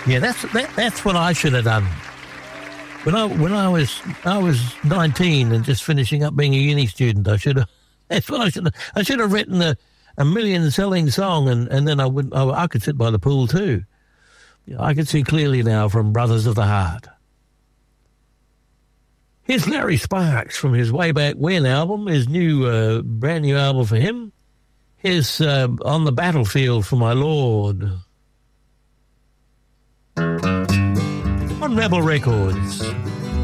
Yeah, that's what I should have done. When I was 19 and just finishing up being a uni student, I should have written a million selling song, and then I could sit by the pool too. I can see clearly now from Brothers of the Heart. Here's Larry Sparks from his Way Back When album, his new brand new album for him. Here's On the Battlefield for My Lord. On Rebel Records.